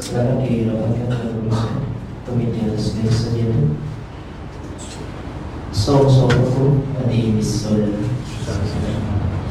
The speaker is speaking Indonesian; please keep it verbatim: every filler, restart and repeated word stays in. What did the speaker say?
Silakan dirapatkan ke pemimpin resmi saja. So, so, aku, hadi, bis, saudara.